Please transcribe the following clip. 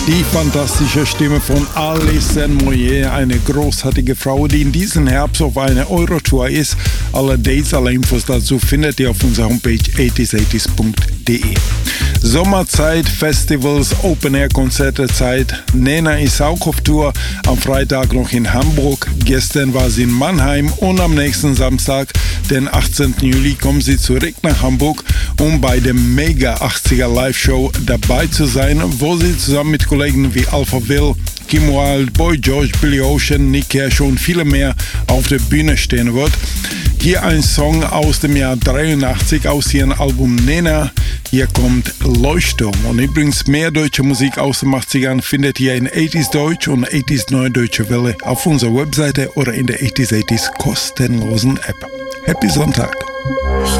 Die fantastische Stimme von Alison Moyet, eine großartige Frau, die in diesem Herbst auf einer Eurotour ist. Alle Dates, alle Infos dazu findet ihr auf unserer Homepage 80s80s.de. Sommerzeit, Festivals, Open-Air-Konzerte-Zeit. Nena ist auch auf Tour, am Freitag noch in Hamburg. Gestern war sie in Mannheim und am nächsten Samstag, den 18. Juli, kommt sie zurück nach Hamburg, um bei der Mega 80er Live-Show dabei zu sein, wo sie zusammen mit Kollegen wie Alpha Will, Kim Wilde, Boy George, Billy Ocean, Nick Cash und viele mehr auf der Bühne stehen wird. Hier ein Song aus dem Jahr 83 aus ihrem Album Nena. Hier kommt Leuchtturm. Und übrigens mehr deutsche Musik aus den 80ern findet ihr in 80s Deutsch und 80s Neue Deutsche Welle auf unserer Webseite oder in der 80s kostenlosen App. Happy Sonntag!